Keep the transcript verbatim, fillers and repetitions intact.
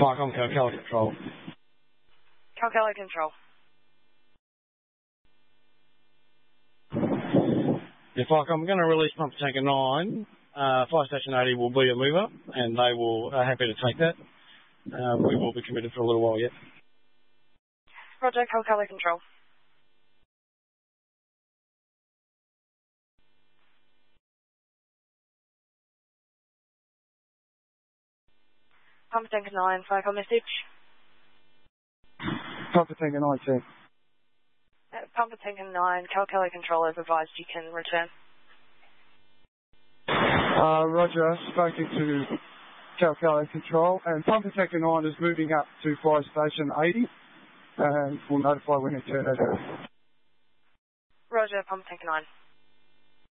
Viacom Calcala Control. Calcala Control. Yeah, Viacom, I'm going to release pump tanker nine. Uh, Fire Station eighty will be a mover, and they will are happy to take that. Uh, we will be committed for a little while yet. Roger, Calcala Control. Pump tanker nine, Viacom message. Pump tanker nine, team. Uh, Pump tanker nine, Calcala Control has advised you can return. Uh, Roger, spoken to Calcala Control, and Pump tanker nine is moving up to Fire Station eighty, and we'll notify when it's turned over. Roger, Pump tanker nine.